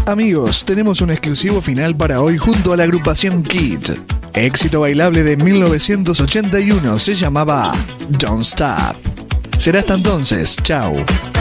Amigos, tenemos un exclusivo final para hoy junto a la agrupación Kid. Éxito bailable de 1981 se llamaba Don't Stop. Será hasta entonces, chao.